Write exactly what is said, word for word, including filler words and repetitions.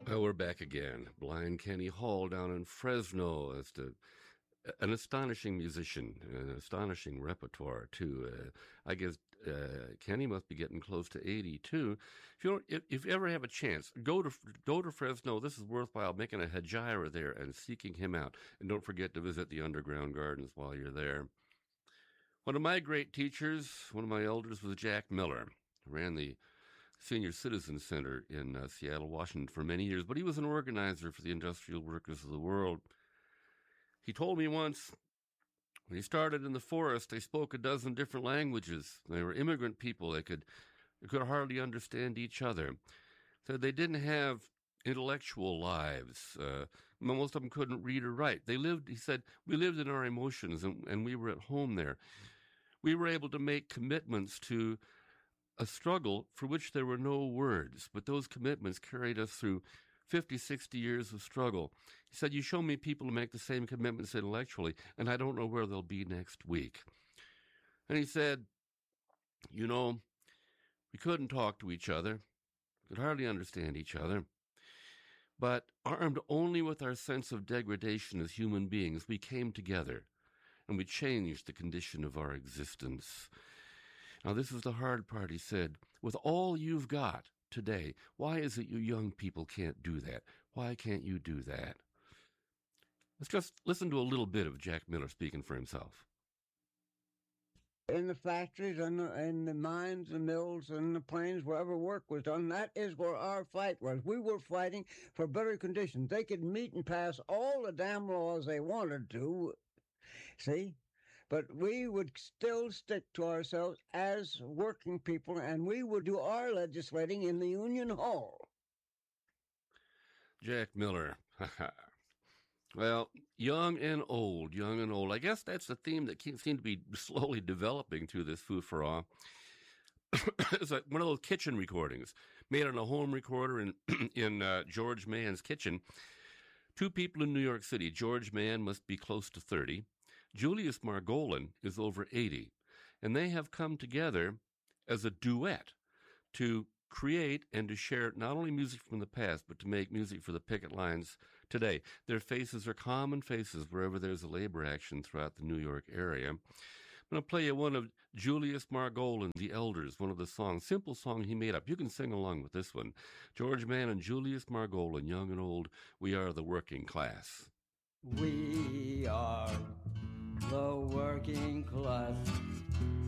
Well, we're back again. Blind Kenny Hall down in Fresno is the, an astonishing musician, an astonishing repertoire too. Uh, I guess uh, Kenny must be getting close to eighty too. If you don't, if, if you ever have a chance, go to go to Fresno. This is worthwhile. Making a hejira there and seeking him out, and don't forget to visit the underground gardens while you're there. One of my great teachers, one of my elders, was Jack Miller. He ran the Senior Citizen Center in uh, Seattle, Washington for many years, but he was an organizer for the industrial workers of the world. He told me once, when he started in the forest, they spoke a dozen different languages. They were immigrant people. They could, they could hardly understand each other. So they didn't have intellectual lives. Uh, most of them couldn't read or write. They lived, he said, we lived in our emotions, and, and we were at home there. We were able to make commitments to a struggle for which there were no words, but those commitments carried us through fifty, sixty years of struggle. He said, you show me people who make the same commitments intellectually, and I don't know where they'll be next week. And he said, you know, we couldn't talk to each other, could hardly understand each other, but armed only with our sense of degradation as human beings, we came together, and we changed the condition of our existence. Now, this is the hard part, he said. With all you've got today, why is it you young people can't do that? Why can't you do that? Let's just listen to a little bit of Jack Miller speaking for himself. In the factories and the, in the mines, the mills, and the plains, wherever work was done, that is where our fight was. We were fighting for better conditions. They could meet and pass all the damn laws they wanted to, see? But we would still stick to ourselves as working people, and we would do our legislating in the Union Hall. Jack Miller. Well, young and old, young and old. I guess that's the theme that seems to be slowly developing through this Food-for-All. It's like one of those kitchen recordings made on a home recorder in, in uh, George Mann's kitchen. Two people in New York City. George Mann must be close to thirty. Julius Margolin is over eighty, and they have come together as a duet to create and to share not only music from the past, but to make music for the picket lines today. Their faces are common faces wherever there's a labor action throughout the New York area. I'm going to play you one of Julius Margolin, The Elders, one of the songs, simple song he made up. You can sing along with this one. George Mann and Julius Margolin, young and old, we are the working class. We are the working class.